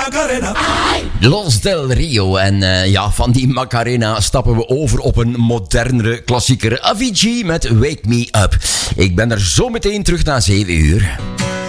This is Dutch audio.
Macarena. Los del Rio. En van die Macarena stappen we over op een modernere klassieker. Avicii met Wake Me Up. Ik ben er zo meteen terug na 7 uur.